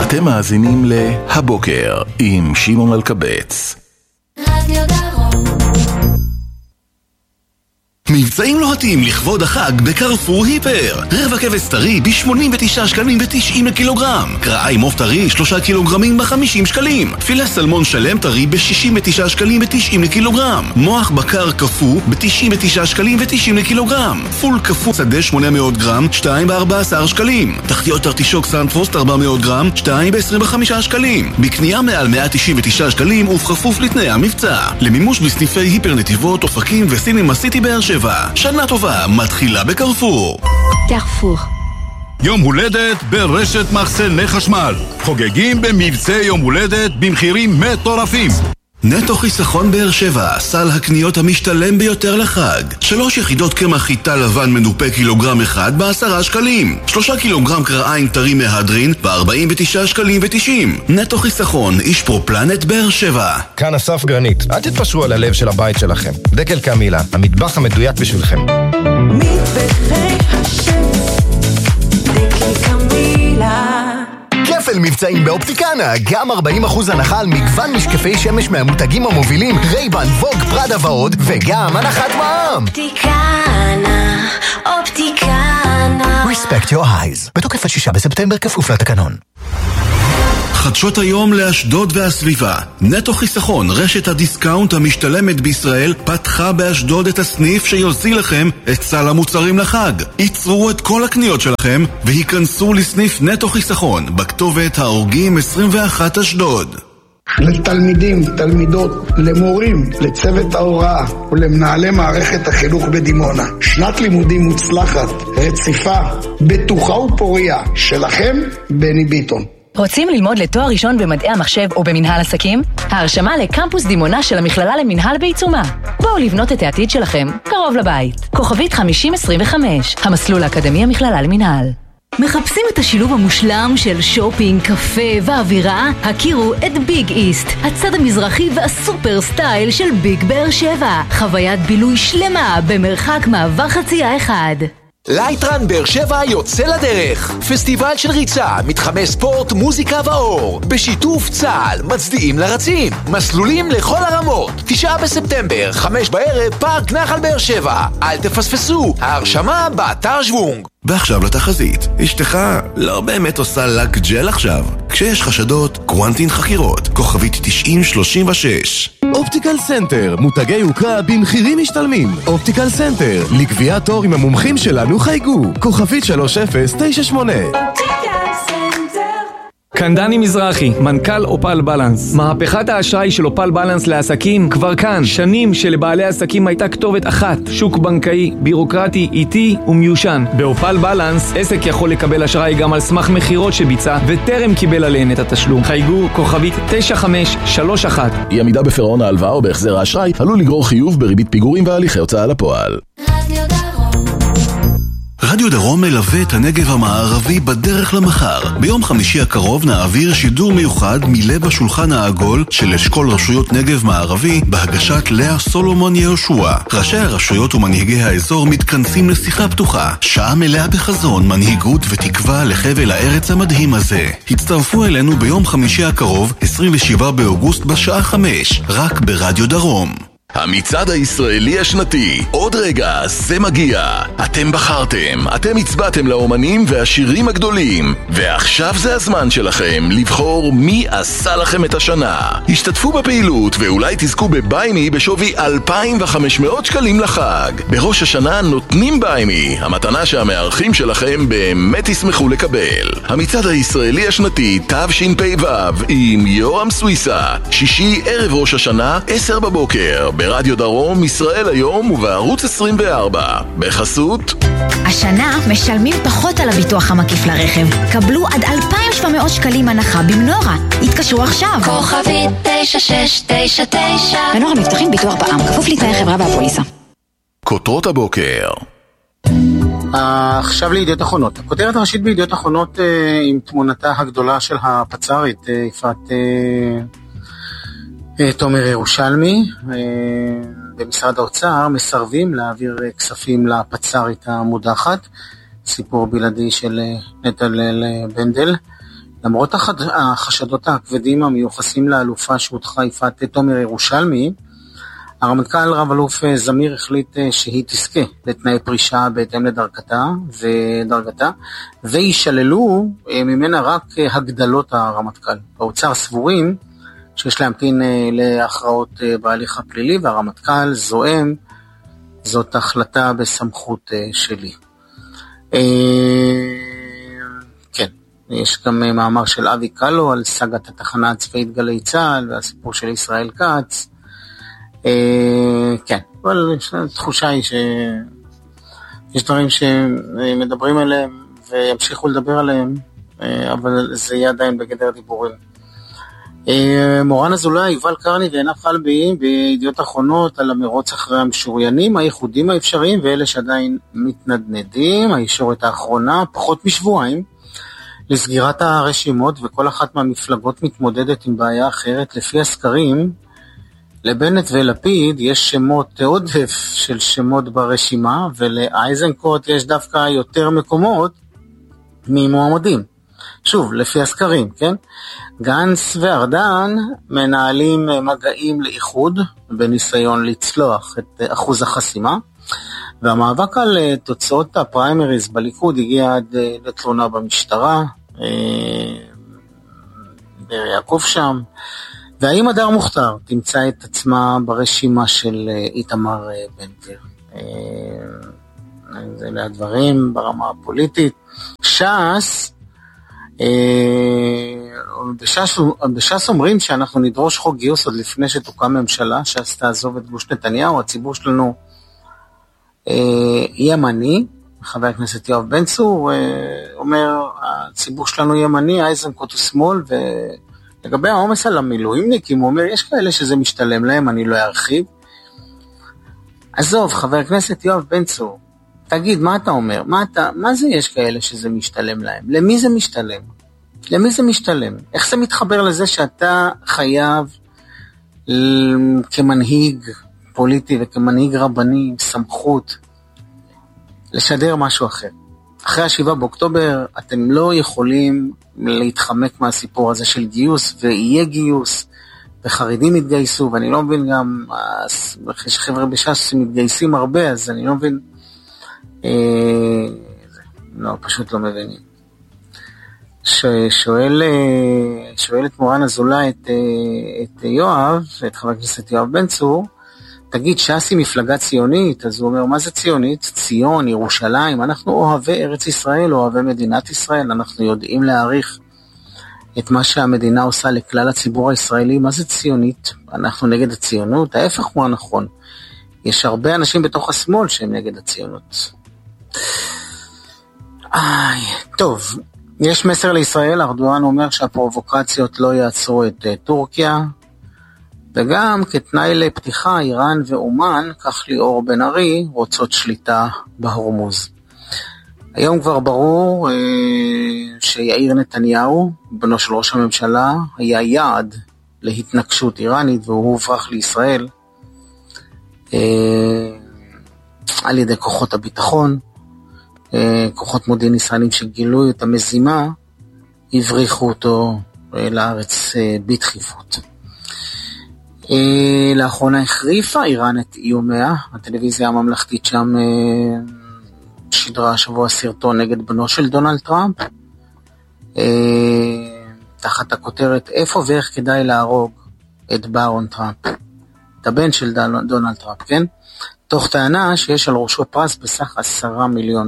אתם מאזינים להבוקר עם שמעון אלקבץ. רדיו דרום. מבצעים לוהטים לכבוד החג בקרפור היפר. רבע כבש טרי ב-89 שקלים ו90 לקילוגרם. קרעי מוף טרי 3 קילוגרמים ב-50 שקלים. פילה סלמון שלם טרי ב-69 שקלים ו90 לקילוגרם. מוח בקר קפוא ב-99 שקלים ו90 לקילוגרם. פול קפוא שדה 800 גרם 2 ב-14 שקלים. תחתיות ארטישוק סנפרוסט 400 גרם 2 ב-25 שקלים. בקנייה מעל 199 שקלים ובכפוף לתנאי המבצע. למימוש בסניפי היפר נתיבות, אופקים וסינמה סיטי באר שבע. שנה טובה מתחילה בקרפור. קרפור. יום הולדת ברשת מחסני חשמל. חוגגים במבצע יום הולדת במחירים מטורפים. נטו חיסכון באר שבע, סל הקניות המשתלם ביותר לחג. 3 יחידות קמח חיטה לבן מנופה קילוגרם אחד ב10 שקלים. 3 קילוגרם קרעיים טרי מהדרין ב49 שקלים ו90. נטו חיסכון, איש פרופלנט באר שבע. כאן אסף גרנית, אל תתפשרו על הלב של הבית שלכם. דקל קמילה, המטבח המדויק בשבילכם. מטבחי השם, דקל קמילה. כפל מבצעים באופטיקנה, גם 40% הנחה על מגוון משקפי שמש מהמותגים המובילים רייבן, ווג, פרדה ועוד, וגם הנחת מע"מ. אופטיקנה, אופטיקנה. Respect your eyes. בתוקף 6 בספטמבר כפוף לתקנון. חדשות היום לאשדוד והסביבה. נטו חיסכון, רשת הדיסקאונט המשתלמת בישראל, פתחה באשדוד את הסניף שיוזיל לכם את סל המוצרים לחג. ייצרו את כל הקניות שלכם והיכנסו לסניף נטו חיסכון בכתובת האורגים 21 אשדוד. לתלמידים, תלמידות, למורים, לצוות ההוראה ולמנהלי מערכת החינוך בדימונה. שנת לימודים מוצלחת, רציפה, בטוחה ופוריה. שלכם, בני ביטון. רוצים ללמוד לתואר ראשון במדעי המחשב או במנהל עסקים? ההרשמה לקמפוס דימונה של המכללה למנהל בעיצומה. בואו לבנות את העתיד שלכם קרוב לבית. כוכבית 5025, המסלול האקדמי המכללה למנהל. מחפשים את השילוב המושלם של שופינג, קפה ואווירה? הכירו את ביג איסט, הצד המזרחי והסופר סטייל של ביג באר שבע. חוויית בילוי שלמה במרחק מעבר חצייה אחד. לייטרן באר שבע יוצא לדרך. פסטיבל של ריצה, מתחמי ספורט, מוזיקה ואור. בשיתוף צה"ל, מצדיעים לרצים. מסלולים לכל הרמות. 9 בספטמבר, 5 בערב, פארק נחל באר שבע. אל תפספסו, ההרשמה באתר שוונג. ועכשיו לתחזית. אשתך לא באמת עושה לק ג'ל עכשיו. כשיש חשדות, קוונטין חקירות. כוכבית 9036. אופטיקל סנטר, מותגי יוקרה במחירים משתלמים. אופטיקל סנטר, לקביעת תור עם המומחים שלנו חייגו. כוכבית 3098. כאן דני מזרחי, מנכ"ל אופל בלנס. מהפכת האשראי של אופל בלנס לעסקים כבר כאן. שנים שלבעלי עסקים הייתה כתובת אחת, שוק בנקאי, בירוקרטי, איטי ומיושן. באופל בלנס עסק יכול לקבל אשראי גם על סמך מחירות שביצע וטרם קיבל עליהן את התשלום. חייגו כוכבית 9531. אי עמידה בפירעון ההלוואה או בהחזר האשראי עלול לגרור חיוב בריבית פיגורים והליכי הוצאה לפועל. רדיו דרום מלווה את הנגב המערבי בדרך למחר. ביום חמישי הקרוב נעביר שידור מיוחד מלב השולחן העגול של אשכול רשויות נגב מערבי בהגשת לאה סולומון יהושע. ראשי הרשויות ומנהיגי האזור מתכנסים לשיחה פתוחה. שעה מלאה בחזון, מנהיגות ותקווה לחבל הארץ המדהים הזה. הצטרפו אלינו ביום חמישי הקרוב, 27 באוגוסט בשעה 5, רק ברדיו דרום. המצעד הישראלי השנתי, עוד רגע זה מגיע. אתם בחרתם, אתם הצבעתם לאומנים והשירים הגדולים, ועכשיו זה הזמן שלכם לבחור מי עשה לכם את השנה. השתתפו בפעילות ואולי תזכו בביימי בשווי 2,500 שקלים לחג. בראש השנה נותנים ביימי, המתנה שהמארחים שלכם באמת ישמחו לקבל. המצעד הישראלי השנתי תשפ"ו עם יורם סוויסה, שישי ערב ראש השנה 10 בבוקר ברדיו דרום, ישראל היום ובערוץ 24. בחסות השנה משלמים פחות על הביטוח המקיף לרכב. קבלו עד 2,700 שקלים הנחה במנורה. התקשרו עכשיו. כוכבית 9699. מנורה מבטחים ביטוח בע"מ, כפוף לתנאי חברה והפוליסה. כותרות הבוקר. עכשיו לידיעות אחרונות. הכותרת הראשית בידיעות אחרונות עם תמונתה הגדולה של הפצ"רית יפעת תומר ירושלמי. במשרד האוצר מסרבים להעביר כספים לפצ"רית המודחת, סיפור בלעדי של נתנאל בנדל. למרות החשדות הכבדים המיוחסים לאלופה שהודחה יפעת תומר ירושלמי, הרמטכ"ל רב אלוף זמיר החליט שהיא תזכה לתנאי פרישה בהתאם לדרגתה, וישללו ממנה רק הגדלות הרמטכ"ל. באוצר סבורים שיש להמתין להכרעות בהליך הפלילי, והרמטכ"ל זועם, זאת החלטה בסמכות שלי. כן, יש גם מאמר של אבי קלו על סגת התחנה הצבאית גלי צה"ל, והסיפור של ישראל כץ. כן, אבל התחושה היא שיש דברים שמדברים עליהם וימשיכו לדבר עליהם, אבל זה יהיה עדיין בגדר דיבורים. מורן אזולאי, יובל קרני ועינב חלבי בידיעות אחרונות על המרוץ אחרי המשוריינים, הייחודים האפשריים ואלה שעדיין מתנדנדים. הישורת האחרונה, פחות משבועיים לסגירת הרשימות, וכל אחת מהמפלגות מתמודדת עם בעיה אחרת. לפי הסקרים, לבנט ולפיד יש שמות עודף של שמות ברשימה, ולאייזנקוט יש דווקא יותר מקומות ממועמדים. שוב, לפי הסקרים, כן? גנץ וארדן מנהלים מגעים לאיחוד בניסיון לצלוח את אחוז החסימה, והמאבק על תוצאות הפריימריז בליכוד הגיע עד לתלונה במשטרה, ביעקב שם, והאם הדר מוכתר תמצא את עצמה ברשימה של איתמר בן גביר. זה הדברים ברמה הפוליטית. בש"ס אומרים שאנחנו נדרוש חוק גיוס עוד לפני שתוקם ממשלה, ש"ס תעזוב את גוש נתניהו. הציבור שלנו ימני, חבר הכנסת יואב בן צור אומר, הציבור שלנו ימני, אייזנקוט הוא שמאל, ולגבי העומס על המילואימניקים, הוא אומר, יש כאלה שזה משתלם להם, אני לא ארחיב. עזוב, חבר הכנסת יואב בן צור, תגיד, מה אתה אומר? מה זה יש כאלה שזה משתלם להם? למי זה משתלם? למי זה משתלם? איך זה מתחבר לזה שאתה חייב כמנהיג פוליטי וכמנהיג רבני עם סמכות לשדר משהו אחר? אחרי 7 באוקטובר אתם לא יכולים להתחמק מהסיפור הזה של גיוס, ויהיה גיוס, וחרדים יתגייסו, ואני לא מבין גם, יש חבר'ה בש"ס שמתגייסים הרבה, אז אני לא מבין, לא, פשוט לא מבינים. שואלת מורן אזולאי את יואב, את חבר הכנסת יואב בן צור, תגיד, ש"ס היא מפלגה ציונית? אז הוא אומר, מה זה ציונית? ציון, ירושלים, אנחנו אוהבי ארץ ישראל, אוהבי מדינת ישראל, אנחנו יודעים להעריך את מה שהמדינה עושה לכלל הציבור הישראלי. מה זה ציונית? אנחנו נגד הציונות? ההפך הוא הנכון. יש הרבה אנשים בתוך השמאל שהם נגד הציונות. טוב, יש מסר לישראל, ארדואן אומר שהפרובוקציות לא יעצרו את טורקיה, וגם כתנאי לפתיחה, איראן ואומן, כך ליאור בן ארי, רוצות שליטה בהורמוז. היום כבר ברור שיאיר נתניהו, בנו של ראש הממשלה, היה יעד להתנגשות איראנית, והוא הוברח לישראל על ידי כוחות הביטחון. כוחות מודיעין ישראלים שגילו את המזימה, הבריחו אותו לארץ בדחיפות. לאחרונה החריפה איראן את איומיה, הטלוויזיה הממלכתית שם שידרה השבוע סרטון נגד בנו של דונלד טראמפ, תחת הכותרת איפה ואיך כדאי להרוג את ברון טראמפ, את הבן של דונלד טראמפ, כן? תוך טענה שיש על ראשו פרס בסך $10 מיליון.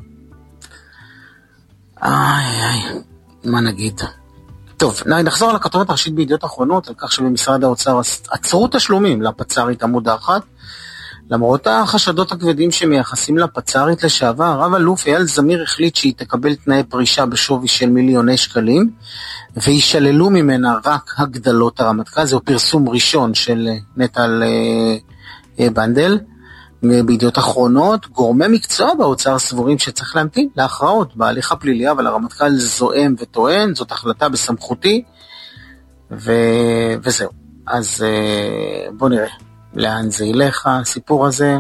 מה נגיד? טוב, נחזור לכותרת הראשית בידיעות אחרונות, על כך שבמשרד האוצר עצרו תשלומים לפצ"רית המודחת, למרות החשדות הכבדים שמייחסים לפצ"רית לשעבר. רב אלוף אייל זמיר החליט שהיא תקבל תנאי פרישה בשווי של מיליוני שקלים, וישללו ממנה רק הגדלות הרמטכ"ל. זהו פרסום ראשון של נטל בנדל בידיעות אחרונות. גורמי מקצוע באוצר סבורים שצריך להמתין להכרעות בהליך הפלילי, אבל הרמטכ"ל זועם וטוען, זאת החלטה בסמכותי, וזהו. אז בוא נראה לאן זה ילך הסיפור הזה.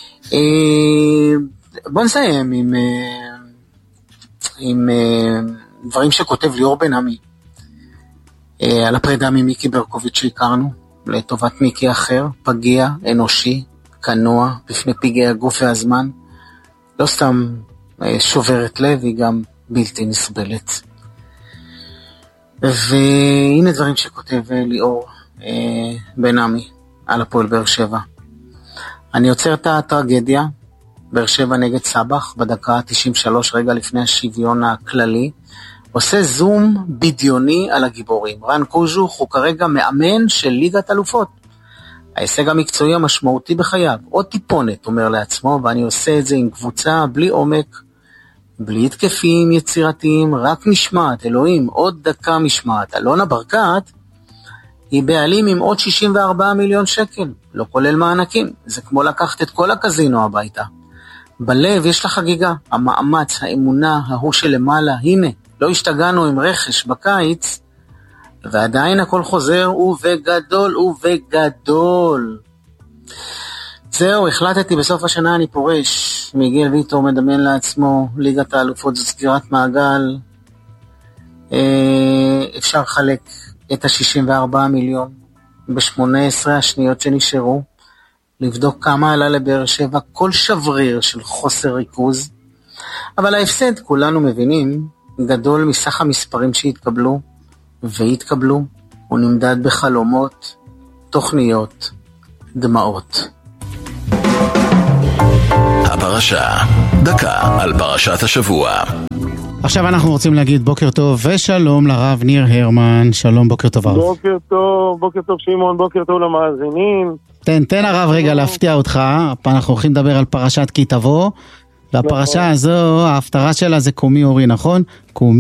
בוא נסיים עם דברים שכותב ליאור בן עמי, על הפרידה ממיקי ברקוביץ' שהכרנו, לטובת מיקי אחר, פגיע, אנושי, כנוע, בפני פגעי הגוף והזמן, לא סתם שוברת לב, היא גם בלתי נסבלת. והנה דברים שכותב ליאור בן עמי על הפועל באר שבע. אני יוצר את הטרגדיה, באר שבע נגד סבח, בדקה 93 רגע לפני השוויון הכללי, עושה זום בדיוני על הגיבורים. רן קוז'וך הוא כרגע מאמן של ליגת אלופות. ההישג המקצועי המשמעותי בחייו, עוד טיפונת, אומר לעצמו, ואני עושה את זה עם קבוצה בלי עומק, בלי התקפים יצירתיים, רק משמעת, אלוהים, עוד דקה משמעת. אלונה ברקת היא בעלים עם עוד 64 מיליון שקל, לא כולל מענקים. זה כמו לקחת את כל הקזינו הביתה. בלב יש לה חגיגה, המאמץ, האמונה, ההוא שלמעלה, הנה, לא השתגענו עם רכש בקיץ, ועדיין הכל חוזר, ובגדול, ובגדול. זהו, החלטתי בסוף השנה אני פורש. מיגל ויטור מדמיין לעצמו, ליגת האלופות זו סגירת מעגל. אפשר לחלק את ה-64 מיליון ב-18 השניות שנשארו, לבדוק כמה עלה לבאר שבע כל שבריר של חוסר ריכוז, אבל ההפסד, כולנו מבינים, גדול מסך המספרים שהתקבלו, והתקבלו, הוא נמדד בחלומות, תוכניות, דמעות. הפרשה, דקה על פרשת השבוע. עכשיו אנחנו רוצים להגיד בוקר טוב ושלום לרב ניר הרמן. שלום, בוקר טוב הרב. בוקר טוב שמעון, בוקר טוב למאזינים. תן הרב רגע להפתיע אותך. אנחנו הולכים לדבר על פרשת כי תבוא, והפרשה הזו, ההפטרה שלה זה קומי אורי, נכון? קומי